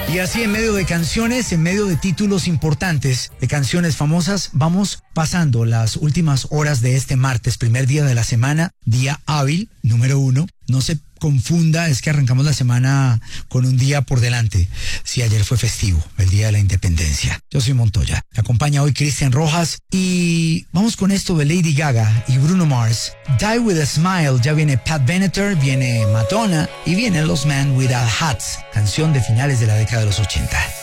Y así en medio de canciones, en medio de títulos importantes, de canciones famosas, vamos pasando las últimas horas de este martes, primer día de la semana, día hábil, número 1. No se confunda, es que arrancamos la semana con un día por delante. Si ayer fue festivo, el Día de la Independencia. Yo soy Montoya. Me acompaña hoy Cristian Rojas y vamos con esto de Lady Gaga y Bruno Mars. Die With a Smile, ya viene Pat Benatar, viene Madonna y vienen los Men Without Hats, canción de finales de la década de los 80.